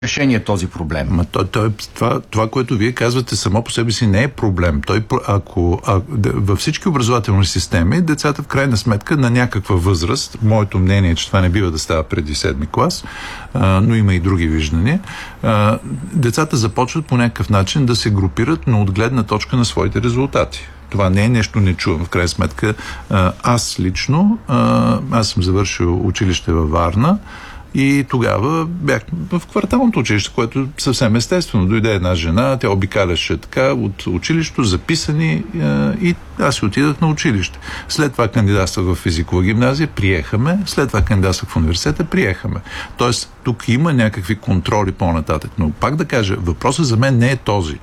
решение този проблем. Това, което вие казвате, само по себе си не е проблем. Във всички образователни системи децата в крайна сметка на някаква възраст, моето мнение е, че това не бива да става преди 7-ми клас, но има и други виждания, децата започват по някакъв начин да се групират, но от гледна точка на своите резултати. Това не е нещо нечувано. В крайна сметка, аз лично, аз съм завършил училище във Варна и тогава бях в кварталното училище, което съвсем естествено. Дойде една жена, тя обикаляше така от училището, записани и аз си отидах на училище. След това кандидатствах в физикова гимназия, приехаме. След това кандидатствах в университета, приехаме. Тоест, тук има някакви контроли по-нататък. Но пак да кажа, въпросът за мен не е този.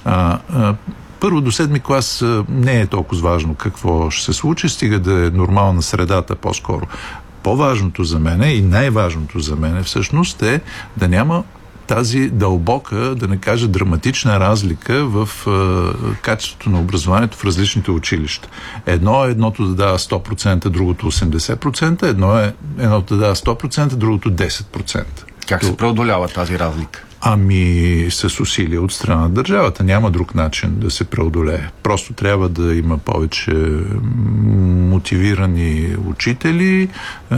Първо до 7-ми клас не е толкова важно какво ще се случи, стига да е нормална средата по-скоро. По-важното за мен и най-важното за мен всъщност е да няма тази дълбока, да не кажа драматична разлика в качеството на образованието в различните училища. Едното да дава 100%, другото 80%, едното да дава 100%, другото 10%. Как се преодолява тази разлика? С усилия от страна на държавата. Няма друг начин да се преодолее. Просто трябва да има повече мотивирани учители,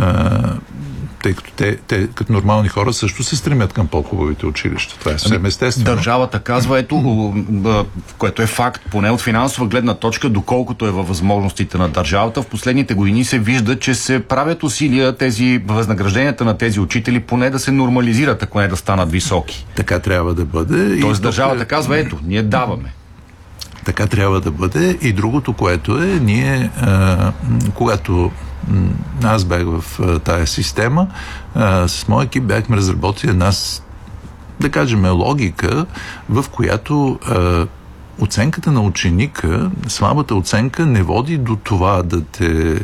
тъй като те като нормални хора също се стремят към по-хубавите училища. Това е съвсем естествено. Държавата казва, което е факт, поне от финансова гледна точка, доколкото е във възможностите на държавата. В последните години се вижда, че се правят усилия възнагражденията на тези учители поне да се нормализират, ако не да станат високи. Така трябва да бъде. Тоест държавата казва, ние даваме. Така трябва да бъде. И другото, което е, ние, когато аз бях в тая система, с моя екип бяхме разработили една, да кажем, логика, в която оценката на ученика, слабата оценка не води до това да те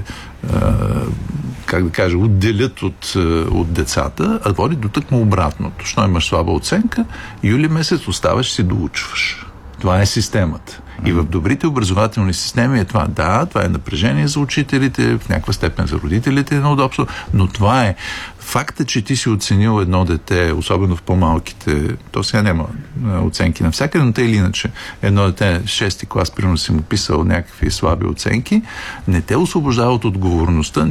отделят от децата, а води до тъкмо обратното. Що имаш слаба оценка, юли месец оставаш си доучваш. Това е системата. И в добрите образователни системи е това. Да, това е напрежение за учителите, в някаква степен за родителите е неудобство, но това е факта, че ти си оценил едно дете, особено в по-малките, то сега няма оценки навсякъде, но те или иначе едно дете, 6-ти клас, примерно си му писал някакви слаби оценки, не те освобождава от отговорността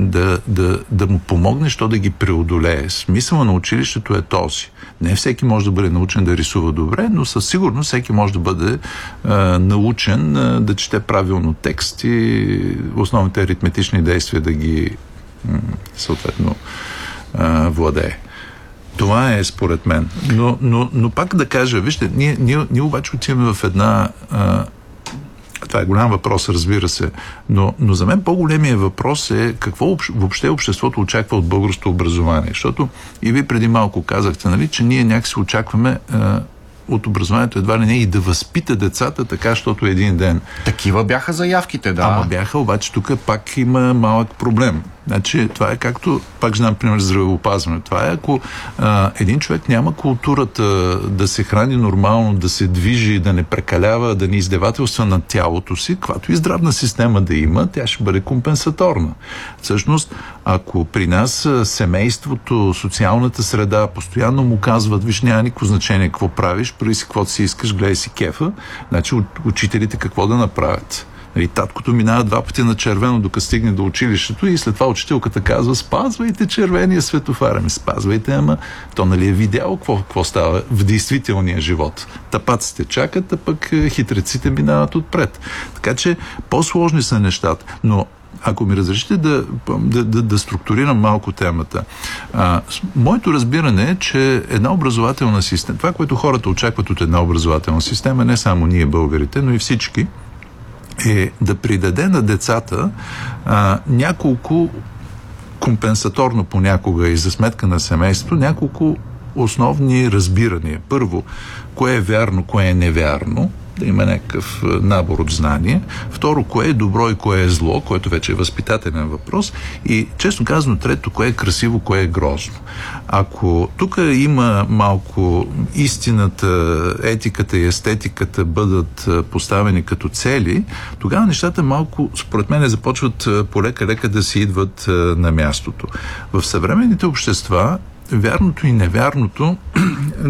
да му помогнеш то да ги преодолее. Смисъла на училището е този. Не всеки може да бъде научен да рисува добре, но със сигурност всеки може да бъде научен да чете правилно текст и основните аритметични действия да ги съответно владее. Това е според мен. Но пак да кажа, вижте, ние обаче отиваме в една... Това е голям въпрос, разбира се, но за мен по-големия въпрос е какво въобще обществото очаква от българското образование. Защото и вие преди малко казахте, нали, че ние някакси очакваме от образованието едва ли не и да възпита децата така, защото един ден... Такива бяха заявките, да. Ама бяха, обаче тук пак има малък проблем. Значи, това е както, пак знам, пример, здравеопазване. Това е ако един човек няма културата да се храни нормално, да се движи, да не прекалява, да не издевателства над тялото си, каквато и здравна система да има, тя ще бъде компенсаторна. Всъщност, ако при нас семейството, социалната среда постоянно му казват, виж, няма никакво значение какво правиш, прави си каквото си искаш, гледай си кефа, значи учителите какво да направят? И таткото минава 2 пъти на червено, докато стигне до училището и след това учителката казва, спазвайте червения светофар. Спазвайте, ама то нали е видяло какво става в действителния живот. Тапаците чакат, а пък хитреците минават отпред. Така че по-сложни са нещата. Но ако ми разрешите да структурирам малко темата. Моето разбиране е, че една образователна система, това, което хората очакват от една образователна система, не само ние българите, но и всички, е да придаде на децата няколко компенсаторно понякога и за сметка на семейството, няколко основни разбирания. Първо, кое е вярно, кое е невярно, да има някакъв набор от знания. Второ, кое е добро и кое е зло, което вече е възпитателен въпрос. И, честно казано, трето, кое е красиво, кое е грозно. Ако тук има малко истината, етиката и естетиката бъдат поставени като цели, тогава нещата малко, според мен, започват полека-лека да си идват на мястото. В съвременните общества вярното и невярното